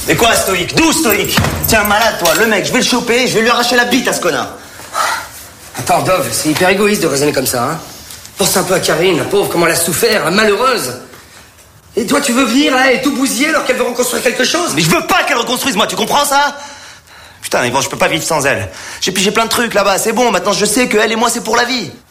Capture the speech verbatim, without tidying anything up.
Et quoi, stoïque? D'où stoïque? Tiens, malade, toi, le mec, je vais le choper, je vais lui arracher la bite à ce connard. Attends, Dove, c'est hyper égoïste de raisonner comme ça, hein. Pense un peu à Karine, la pauvre, comment elle a souffert, la malheureuse. Et toi, tu veux venir, là, et tout bousiller alors qu'elle veut reconstruire quelque chose? Mais je veux pas qu'elle reconstruise, moi, tu comprends ça? Putain, mais bon, je peux pas vivre sans elle. J'ai pigé plein de trucs là-bas, c'est bon, maintenant je sais que elle et moi, c'est pour la vie.